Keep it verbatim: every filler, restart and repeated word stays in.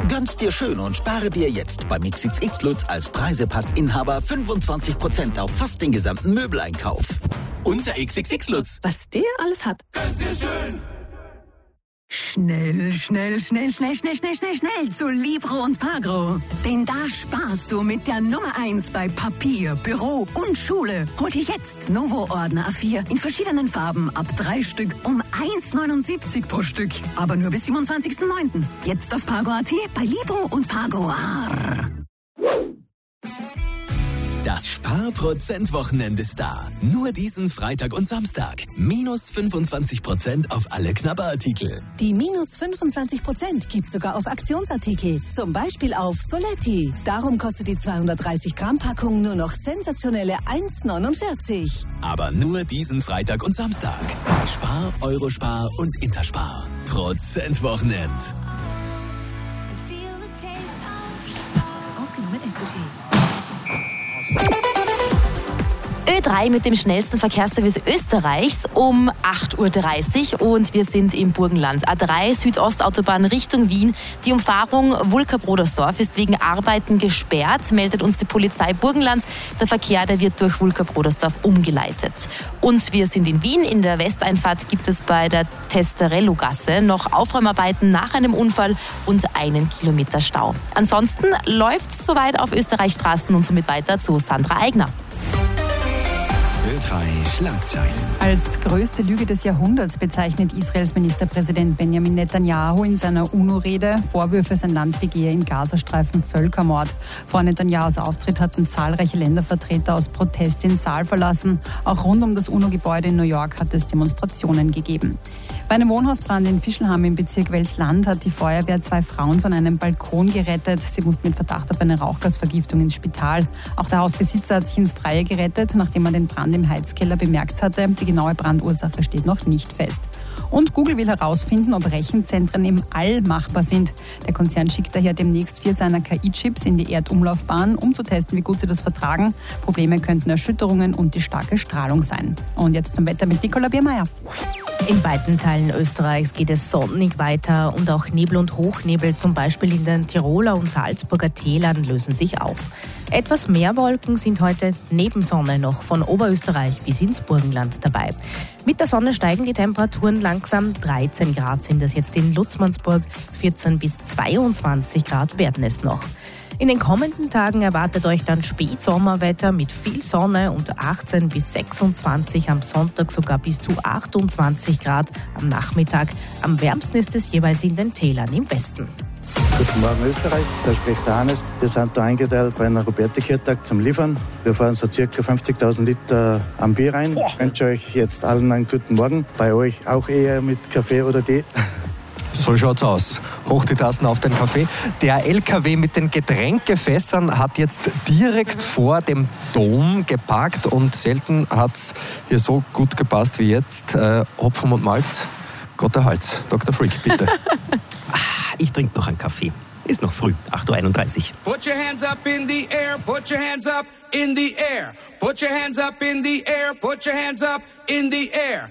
Gönn's dir schön und spare dir jetzt beim X X X Lutz als Preisepassinhaber fünfundzwanzig Prozent auf fast den gesamten Möbeleinkauf. Unser X X X Lutz. Was der alles hat. Gönn's dir schön. Schnell, schnell, schnell, schnell, schnell, schnell, schnell, schnell zu Libro und Pagro. Denn da sparst du mit der Nummer eins bei Papier, Büro und Schule. Hol dir jetzt Novo-Ordner A vier in verschiedenen Farben ab drei Stück um eins Komma neunundsiebzig pro Stück. Aber nur bis siebenundzwanzigsten neunten Jetzt auf Pagro Punkt at bei Libro und Pagro. Das Sparprozent-Wochenende ist da. Nur diesen Freitag und Samstag. Minus fünfundzwanzig Prozent auf alle Knabberartikel. Die minus fünfundzwanzig Prozent gibt sogar auf Aktionsartikel. Zum Beispiel auf Soletti. Darum kostet die zweihundertdreißig Gramm Packung nur noch sensationelle eins Komma neunundvierzig. Aber nur diesen Freitag und Samstag. Bei Spar, Eurospar und Interspar. Prozent-Wochenend. Ausgenommen S-Budget. Ö drei mit dem schnellsten Verkehrsservice Österreichs um acht Uhr dreißig und wir sind im Burgenland. A drei Südostautobahn Richtung Wien. Die Umfahrung Wulka-Brodersdorf ist wegen Arbeiten gesperrt, meldet uns die Polizei Burgenland. Der Verkehr, der wird durch Wulka-Brodersdorf umgeleitet. Und wir sind in Wien. In der Westeinfahrt gibt es bei der Testerello-Gasse noch Aufräumarbeiten nach einem Unfall und einen Kilometer Stau. Ansonsten läuft es soweit auf Österreichstraßen und somit weiter zu Sandra Eigner. Ö drei Schlagzeilen. Als größte Lüge des Jahrhunderts bezeichnet Israels Ministerpräsident Benjamin Netanyahu in seiner UNO-Rede Vorwürfe, sein Land begehe im Gazastreifen Völkermord. Vor Netanyahus Auftritt hatten zahlreiche Ländervertreter aus Protest den Saal verlassen. Auch rund um das UNO-Gebäude in New York hat es Demonstrationen gegeben. Bei einem Wohnhausbrand in Fischlham im Bezirk Welsland hat die Feuerwehr zwei Frauen von einem Balkon gerettet. Sie mussten mit Verdacht auf eine Rauchgasvergiftung ins Spital. Auch der Hausbesitzer hat sich ins Freie gerettet, nachdem er den Brand im Heizkeller bemerkt hatte. Die genaue Brandursache steht noch nicht fest. Und Google will herausfinden, ob Rechenzentren im All machbar sind. Der Konzern schickt daher demnächst vier seiner K I-Chips in die Erdumlaufbahn, um zu testen, wie gut sie das vertragen. Probleme könnten Erschütterungen und die starke Strahlung sein. Und jetzt zum Wetter mit Nicola Biermeier. In weiten Teilen Österreichs geht es sonnig weiter und auch Nebel und Hochnebel, zum Beispiel in den Tiroler und Salzburger Tälern, lösen sich auf. Etwas mehr Wolken sind heute neben Sonne noch von Oberösterreich bis ins Burgenland dabei. Mit der Sonne steigen die Temperaturen langsam. dreizehn Grad sind es jetzt in Lutzmannsburg, vierzehn bis zweiundzwanzig Grad werden es noch. In den kommenden Tagen erwartet euch dann Spätsommerwetter mit viel Sonne und achtzehn bis sechsundzwanzig, am Sonntag sogar bis zu achtundzwanzig Grad am Nachmittag. Am wärmsten ist es jeweils in den Tälern im Westen. Guten Morgen Österreich, da spricht der Hannes. Wir sind da eingeteilt bei einer Roberti-Kirtag zum Liefern. Wir fahren so ca. fünfzigtausend Liter am Bier rein. Ich wünsche euch jetzt allen einen guten Morgen. Bei euch auch eher mit Kaffee oder Tee. So schaut's aus. Hoch die Tassen auf den Kaffee. Der L K W mit den Getränkefässern hat jetzt direkt vor dem Dom geparkt und selten hat's hier so gut gepasst wie jetzt. Äh, Hopfen und Malz, Gott der Hals. Doktor Freak, bitte. Ich trinke noch einen Kaffee. Ist noch früh, acht Uhr einunddreißig. Put your hands up in the air, put your hands up in the air. Put your hands up in the air, put your hands up in the air.